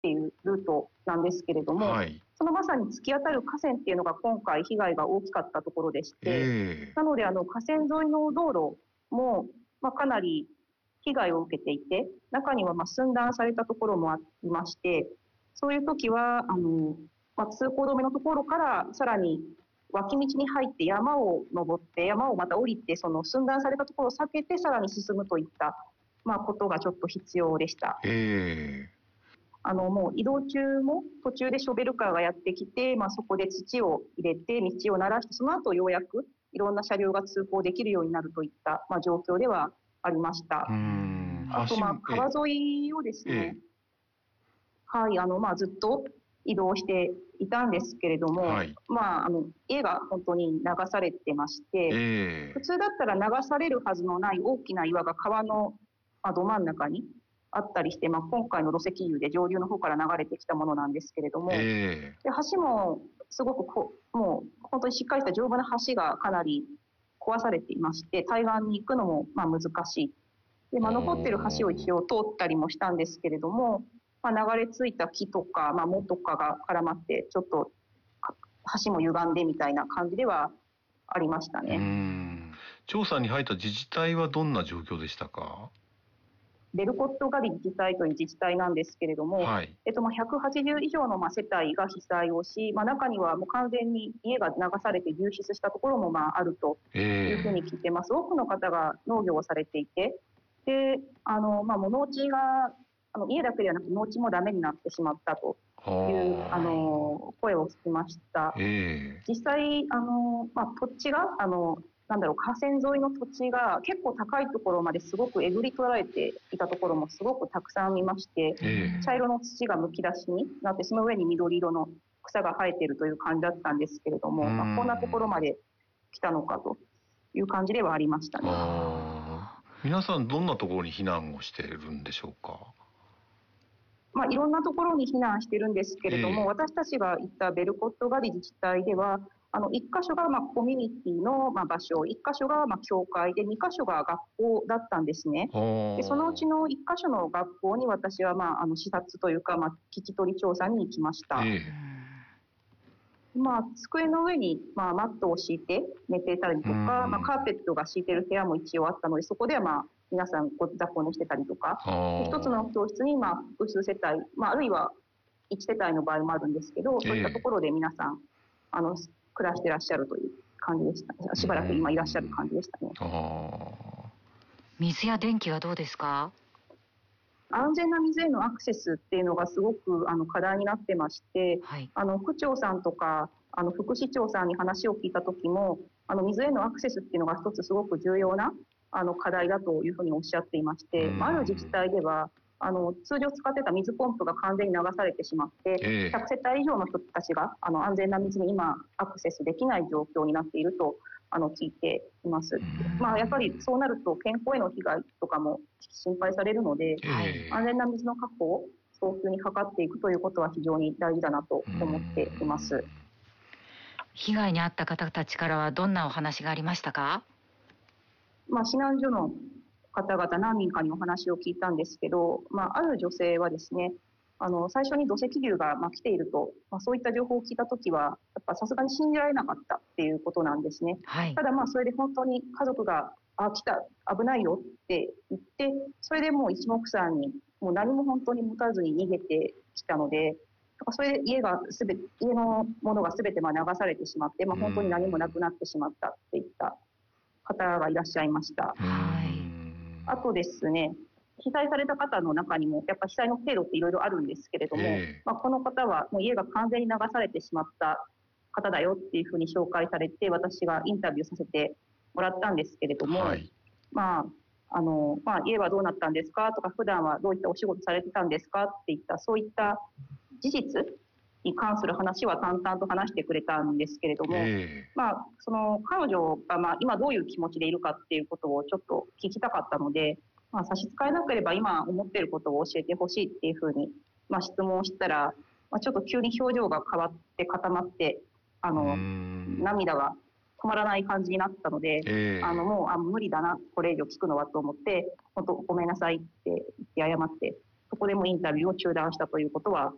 っていうルートなんですけれども、 はい、 そのまさに突き当たる河川っていうのが今回被害が大きかったところでして、なので河川沿いの道路も、かなり被害を受けていて、中には寸断されたところもありまして、そういう時は通行止めのところからさらに脇道に入って山を登って山をまた降りて、その寸断されたところを避けてさらに進むといった、ことがちょっと必要でした。もう移動中も途中でショベルカーがやってきて、そこで土を入れて道を慣らして、その後ようやくいろんな車両が通行できるようになるといった、状況ではありました。あと川沿いをですね、ずっと移動していたんですけれども、家が本当に流されてまして、普通だったら流されるはずのない大きな岩が川のど真ん中にあったりして、今回の土石流で上流の方から流れてきたものなんですけれども、で橋もすごくもう本当にしっかりした丈夫な橋がかなり壊されていまして、対岸に行くのも難しい。で残っている橋を一応通ったりもしたんですけれども、流れ着いた木とか、藻とかが絡まって、ちょっと橋も歪んでみたいな感じではありましたね。 調査に入った自治体はどんな状況でしたか？ ベルコットガリ自治体という自治体なんですけれども、180以上の世帯が被災をし、中にはもう完全に家が流されて流出したところもあるというふうに聞いてます。多くの方が農業をされていて、でもう農地が家だけではなく農地もダメになってしまったという声を聞きました。実際土地が河川沿いの土地が結構高いところまですごくえぐり取られていたところもすごくたくさん見まして、茶色の土がむき出しになって、その上に緑色の草が生えているという感じだったんですけれども、こんなところまで来たのかという感じではありましたね。 皆さんどんなところに避難をしているんでしょうか？ いろんなところに避難してるんですけれども、私たちが行ったベルコットガリ自治体では、1箇所がコミュニティの場所、1箇所が教会で、2箇所が学校だったんですね。でそのうちの1箇所の学校に私は視察というか、聞き取り調査に行きました。机の上にマットを敷いて寝ていたりとか、カーペットが敷いている部屋も一応あったので、そこでは皆さん雑魚寝してたりとか、一つの教室に複数世帯、あるいは1世帯の場合もあるんですけど、そういったところで皆さん暮らしてらっしゃるという感じでした。しばらく今いらっしゃる感じでしたね。 水や電気はどうですか？ 安全な水へのアクセスっていうのがすごく課題になってまして、区長さんとか副市長さんに話を聞いた時も、水へのアクセスっていうのが一つすごく重要な課題だというふうにおっしゃっていまして、ある自治体では通常使ってた水ポンプが完全に流されてしまって、100世帯以上の人たちが安全な水に今アクセスできない状況になっていると聞いています。やっぱりそうなると健康への被害とかも心配されるので、安全な水の確保を早急に図っていくということは非常に大事だなと思っています。 被害に遭った方たちからはどんなお話がありましたか？ 避難所の方々何人かにお話を聞いたんですけど、ある女性はですね、最初に土石流が来ていると、そういった情報を聞いたときは、やっぱさすがに信じられなかったっていうことなんですね。ただそれで本当に家族が、来た、危ないよって言って、それでもう一目散に、もう何も本当に持たずに逃げてきたので、それで家のものがすべて流されてしまって、本当に何もなくなってしまったっていった方がいらっしゃいました。あとですね、被災された方の中にもやっぱ被災の程度っていろいろあるんですけれども、この方はもう家が完全に流されてしまった方だよっていうふうに紹介されて、私がインタビューさせてもらったんですけれども、家はどうなったんですかとか、普段はどういったお仕事されてたんですかっていったそういった事実に関する話は淡々と話してくれたんですけれども、その彼女が今どういう気持ちでいるかっていうことをちょっと聞きたかったので、差し支えなければ今思っていることを教えてほしいっていうふうに、質問をしたら、ちょっと急に表情が変わって固まって、涙が止まらない感じになったので、もう無理だな、これ以上聞くのはと思って、本当ごめんなさいって言って謝って、そこでもインタビューを中断したということは